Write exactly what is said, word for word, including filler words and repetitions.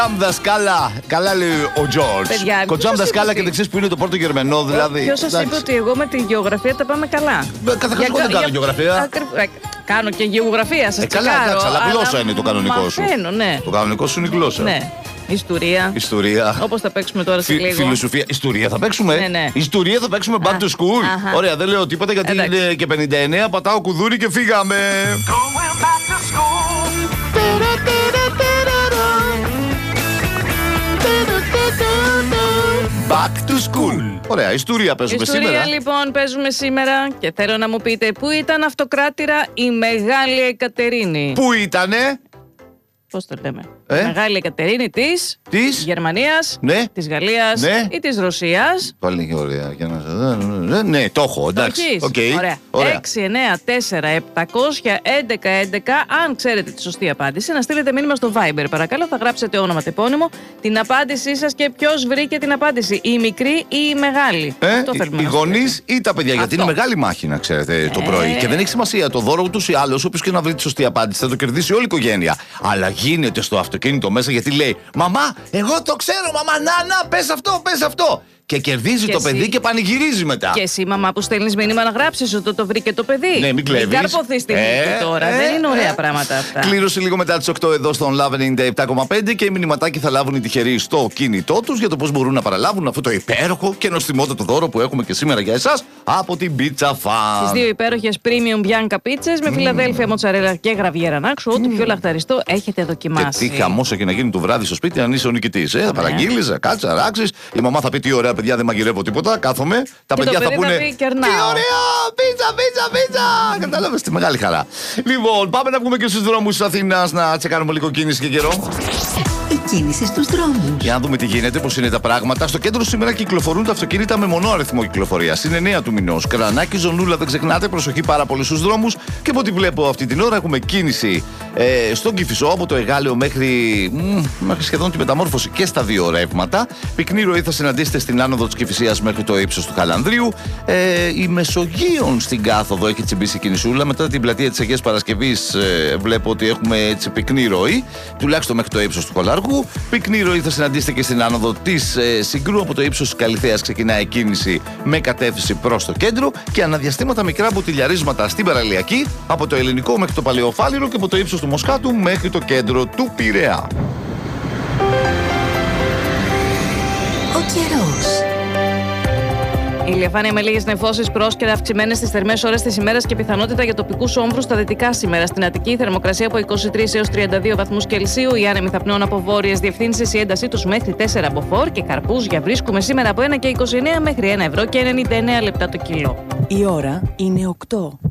Κοτζάμ δασκάλα, καλά λέει ο Τζορτζ. Κοτζάμ δασκάλα και δεν ξέρει που είναι το πρώτο γερμανό, δηλαδή. Ποιο σα είπε ότι εγώ με τη γεωγραφία τα πάμε καλά? Καταρχάς, εγώ δεν κάνω γεωγραφία. Κάνω και γεωγραφία, σα τσεκάρω. Καλά, εντάξει, αλλά γλώσσα είναι το κανονικό σου. Ναι. Το κανονικό σου είναι η γλώσσα. Ναι. Ιστορία. Ιστορία. Όπως θα παίξουμε τώρα σε λίγο. Φιλοσοφία. Ιστορία θα παίξουμε. Ναι, ναι. Ιστορία θα παίξουμε back to school. Αχα. Ωραία, δεν λέω τίποτα γιατί εντάξει. Είναι και πενήντα εννέα. Πατάω κουδούρι και φύγαμε. Back to school. Ωραία, ιστορία παίζουμε ιστορία, σήμερα. Ιστορία λοιπόν παίζουμε σήμερα και θέλω να μου πείτε πού ήταν αυτοκράτηρα η Μεγάλη Εκατερίνη. Πού ήτανε? Πώς το λέμε? Ε? Μεγάλη Εκατερίνη της, της Γερμανίας, ναι. της Γαλλίας ναι. ή της Ρωσίας. Πάλι και ωραία. Για να σας... Ναι, το έχω, εντάξει. Okay. Ωραία. ωραία. έξι εννέα τέσσερα επτακόσια έντεκα έντεκα. Αν ξέρετε τη σωστή απάντηση, να στείλετε μήνυμα στο Viber. Παρακαλώ, θα γράψετε όνομα, τεπώνυμο, την απάντησή σας και ποιος βρήκε την απάντηση. Η μικρή ή η μεγάλη. Ε, Αυτό οι γονείς ή τα παιδιά. Αυτό. Γιατί είναι μεγάλη μάχη, να ξέρετε, το ε. πρωί. Και δεν έχει σημασία. Το δώρο ούτως ή άλλως, όποιος και να βρει τη σωστή απάντηση, θα το κερδίσει όλη η οικογένεια. Αλλά γίνεται στο αυτοκίνητο μέσα γιατί λέει «Μαμά, εγώ το ξέρω, μαμά, να, να, πες αυτό, πες αυτό». Και κερδίζει και το εσύ... παιδί και πανηγυρίζει μετά. Και εσύ, μαμά, που στέλνεις μήνυμα να γράψεις ότι το βρήκε το παιδί. Ναι, μην κλέβεις. Μην καρποθείς την ε, τώρα. Ε, δεν είναι ωραία ε, πράγματα αυτά. Κλήρωση λίγο μετά τις οκτώ εδώ στον Love ενενήντα επτά κόμμα πέντε και οι μηνυματάκοι θα λάβουν οι τυχεροί στο κινητό τους για το πώς μπορούν να παραλάβουν αυτό το υπέροχο και νοστιμότατο δώρο που έχουμε και σήμερα για εσάς από την Pizza Fan. Τις δύο υπέροχες premium Bianca πίτσες με mm. φιλαδέλφια, μοτσαρέλα και γραβιέρα νάξου. Ό,τι mm. πιο λαχταριστό έχετε δοκιμάσει. Και τι χαμός έχει να γίνει το βράδυ στο σπίτι αν είσαι ο νικητής. Ε, θα παραγγείλεις, κάτσε, αράξεις. Η μαμά θα πει τι ωραία παιδιά, δεν μαγειρεύω τίποτα. Κάθομαι. Τα και παιδιά θα πούνε. Τι ωραία! Πίτσα, πίτσα, πίτσα! Κατάλαβες τη μεγάλη χαρά. Λοιπόν, πάμε να βγούμε και στους δρόμους της Αθήνας να τσεκάρουμε λίγο κίνηση και καιρό. Η κίνηση στους δρόμους. Για να δούμε τι γίνεται, πώς είναι τα πράγματα. Στο κέντρο σήμερα κυκλοφορούν τα αυτοκίνητα με μονό αριθμό κυκλοφορίας. Είναι εννέα του μηνός. Κρανάκι, Ζωνούλα, δεν ξεχνάτε. Προσοχή πάρα πολύ στους δρόμους. Και από ό,τι βλέπω αυτή την ώρα έχουμε κίνηση ε, στον Κηφισό από το Εγάλεο μέχρι, μ, μέχρι σχεδόν τη Μεταμόρφωση και στα δύο ρεύματα. Πυκνή ροή θα συναντήσετε στην άνοδο της Κηφισίας μέχρι το ύψος του Χαλανδρίου. Ε, η Μεσογείων στην κάθοδο έχει τσιμπήσει κινησούλα. Μετά την πλατεία της Αγίας Παρασκευής ε, βλέπω ότι έχουμε έτσι πυκνή ροή, τουλάχιστον μέχρι το ύψος του Χολαργού. Πυκνή ροή θα συναντήσετε και στην άνοδο της ε, Συγκρού. Από το ύψος της Καλιθέας ξεκινάει κίνηση με κατεύθυνση προς το κέντρο και αναδιαστήματα μικρά μποτιλιαρίσματα στην Παραλιακή από το Ελληνικό μέχρι το Παλαιοφάλιρο και από το ύψος του Μοσχάτου μέχρι το κέντρο του Πειραιά. Ο καιρός. Ηλιοφάνεια με λίγες νεφώσεις, πρόσκαιρα, αυξημένες στις θερμές ώρες της ημέρας και πιθανότητα για τοπικούς όμβρους στα δυτικά σήμερα. Στην Αττική, θερμοκρασία από είκοσι τρεις έως τριάντα δύο βαθμούς Κελσίου. Οι άνεμοι θα πνέουν από βόρειες διευθύνσεις, η έντασή τους μέχρι τέσσερα μποφόρ και καρπούζια βρίσκουμε σήμερα από ένα και είκοσι εννέα μέχρι ένα ευρώ και ενενήντα εννέα λεπτά το κιλό. Η ώρα είναι οκτώ.